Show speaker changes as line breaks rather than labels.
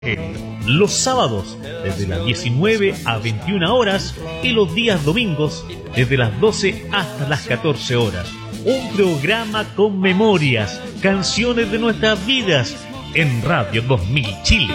Los sábados desde las 19 a 21 horas y los días domingos desde las 12 hasta las 14 horas. Un programa con memorias, canciones de nuestras vidas en Radio 2000 Chile.